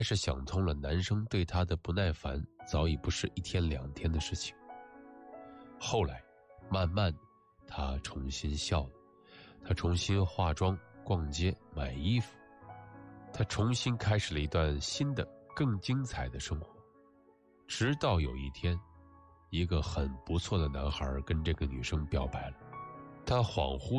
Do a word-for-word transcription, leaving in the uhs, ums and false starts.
是想通了男生对她的不耐烦早已不是一天两天的事情。后来慢慢她重新笑了，她重新化妆、逛街、买衣服，她重新开始了一段新的更精彩的生活。直到有一天，一个很不错的男孩跟这个女生表白了，他恍惚